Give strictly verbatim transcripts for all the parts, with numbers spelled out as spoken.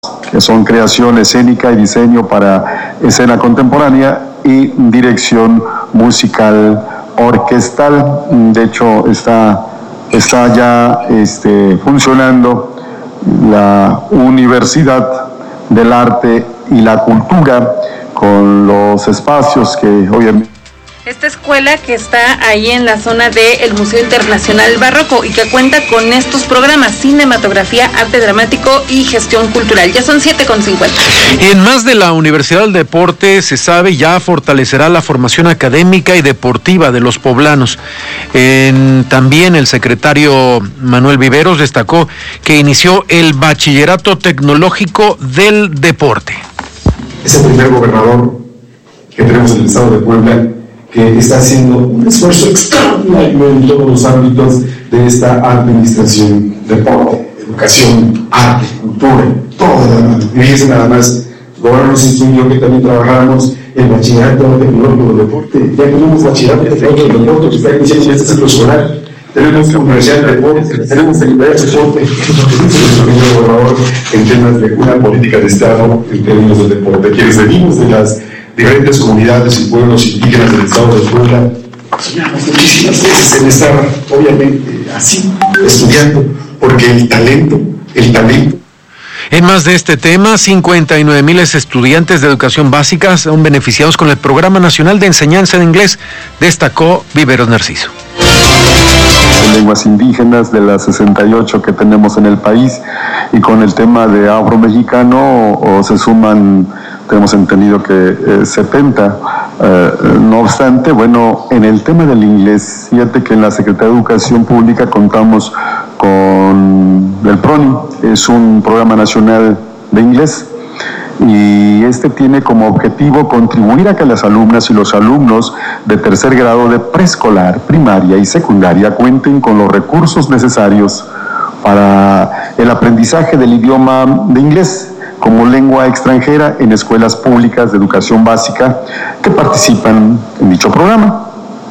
que son creación escénica y diseño para escena contemporánea y dirección musical orquestal. De hecho, está, está ya este, funcionando la Universidad del Arte y la Cultura con los espacios que obviamente... Esta escuela que está ahí en la zona del Museo Internacional Barroco y que cuenta con estos programas: cinematografía, arte dramático y gestión cultural. Ya son siete con cincuenta. En más de la Universidad del Deporte, se sabe, ya fortalecerá la formación académica y deportiva de los poblanos. En, también el secretario Manuel Viveros destacó que inició el Bachillerato Tecnológico del Deporte. Es el primer gobernador que tenemos en el estado de Puebla que está haciendo un esfuerzo extraordinario en todos los ámbitos de esta administración, deporte, educación, arte, cultura, todo. Fíjense nada más, el gobierno nos instruyó que también trabajáramos en bachillerato tecnológico de deporte. Ya tenemos bachillerato tecnológico de deporte que está iniciando este ciclo escolar. Tenemos universidad de deporte, tenemos secretaría de deporte, el gobernador en temas de una política de Estado en términos de deporte, quienes venimos de las diferentes comunidades y pueblos indígenas del estado de Puebla, soñamos muchísimas veces en estar, obviamente, así, estudiando, porque el talento, el talento. En más de este tema, cincuenta y nueve mil estudiantes de educación básica son beneficiados con el Programa Nacional de Enseñanza de Inglés, destacó Viveros Narciso. Lenguas indígenas de las sesenta y ocho que tenemos en el país, y con el tema de afromexicano o, o se suman, tenemos entendido que eh, setenta. Eh, no obstante, bueno, en el tema del inglés, fíjate que en la Secretaría de Educación Pública contamos con el PRONI, es un programa nacional de inglés, y este tiene como objetivo contribuir a que las alumnas y los alumnos de tercer grado de preescolar, primaria y secundaria cuenten con los recursos necesarios para el aprendizaje del idioma de inglés como lengua extranjera en escuelas públicas de educación básica que participan en dicho programa.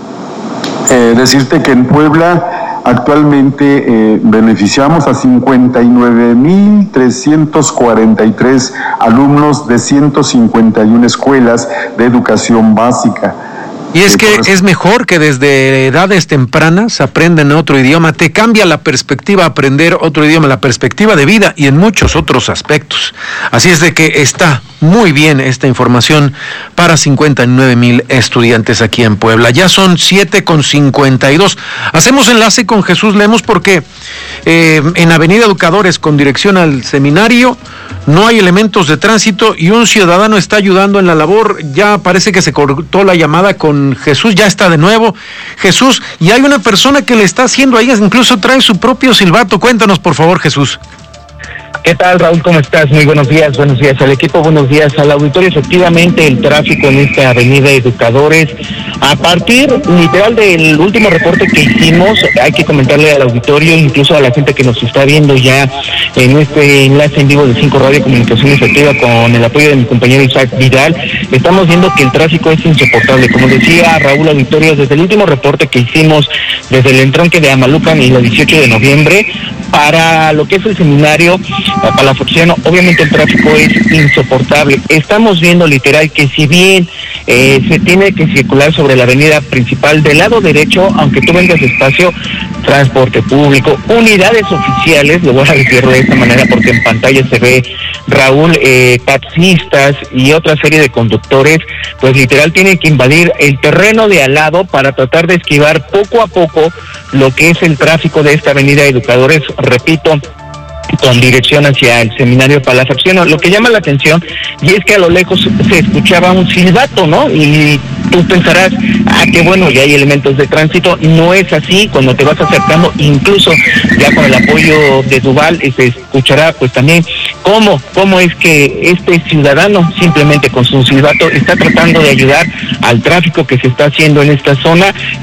Eh, decirte que en Puebla actualmente eh, beneficiamos a cincuenta y nueve mil trescientos cuarenta y tres alumnos de ciento cincuenta y una escuelas de educación básica. Y es que es mejor que desde edades tempranas aprendan otro idioma. Te cambia la perspectiva aprender otro idioma, la perspectiva de vida y en muchos otros aspectos. Así es de que está muy bien esta información para cincuenta y nueve mil estudiantes aquí en Puebla. Ya son siete con cincuenta y dos. Hacemos enlace con Jesús Lemos porque eh, en Avenida Educadores con dirección al seminario no hay elementos de tránsito y un ciudadano está ayudando en la labor. Ya parece que se cortó la llamada con Jesús, ya está de nuevo Jesús, y hay una persona que le está haciendo ahí, incluso trae su propio silbato. Cuéntanos por favor, Jesús. ¿Qué tal, Raúl? ¿Cómo estás? Muy buenos días, buenos días al equipo, buenos días al auditorio. Efectivamente, el tráfico en esta avenida Educadores, a partir literal del último reporte que hicimos, hay que comentarle al auditorio, incluso a la gente que nos está viendo ya en este enlace en vivo de Cinco Radio Comunicación Efectiva con el apoyo de mi compañero Isaac Vidal, estamos viendo que el tráfico es insoportable. Como decía Raúl, auditorio, desde el último reporte que hicimos desde el entronque de Amalucan y el dieciocho de noviembre, para lo que es el seminario Palafoxiano, obviamente el tráfico es insoportable. Estamos viendo literal que si bien eh, se tiene que circular sobre la avenida principal del lado derecho, aunque tú vengas despacio, transporte público, unidades oficiales, lo voy a decir de esta manera porque en pantalla se ve, Raúl, eh, taxistas y otra serie de conductores, pues literal tienen que invadir el terreno de al lado para tratar de esquivar poco a poco lo que es el tráfico de esta avenida Educadores, repito, con dirección hacia el seminario Palafoxiano. Lo que llama la atención y es que a lo lejos se escuchaba un silbato, ¿no? Y tú pensarás, ah, qué bueno, ya hay elementos de tránsito. No es así. Cuando te vas acercando, incluso ya con el apoyo de Duval, se escuchará pues también cómo, cómo es que este ciudadano simplemente con su silbato está tratando de ayudar al tráfico que se está haciendo en esta zona.